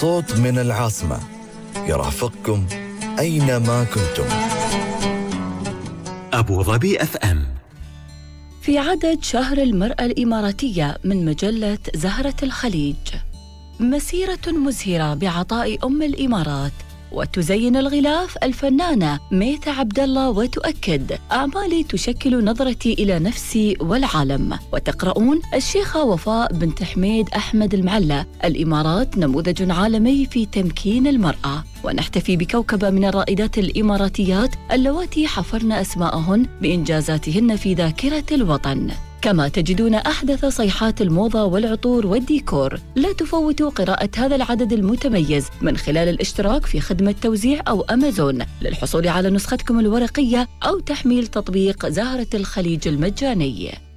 صوت من العاصمة يرافقكم أينما كنتم. أبو ظبي اف ام. في عدد شهر المرأة الإماراتية من مجلة زهرة الخليج، مسيرة مزهرة بعطاء أم الإمارات. وتزين الغلاف الفنانة ميثة عبد الله وتؤكد: أعمالي تشكل نظرتي إلى نفسي والعالم. وتقرؤون: الشيخة وفاء بنت حميد أحمد المعلى، الإمارات نموذج عالمي في تمكين المرأة. ونحتفي بكوكبة من الرائدات الإماراتيات اللواتي حفرن أسماءهن بإنجازاتهن في ذاكرة الوطن. كما تجدون أحدث صيحات الموضة والعطور والديكور. لا تفوتوا قراءة هذا العدد المتميز من خلال الاشتراك في خدمة توزيع أو أمازون للحصول على نسختكم الورقية أو تحميل تطبيق زهرة الخليج المجاني.